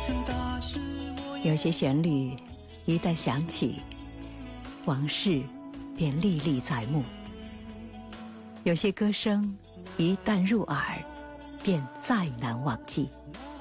有些旋律一旦响起，往事便历历在目；有些歌声一旦入耳，便再难忘记。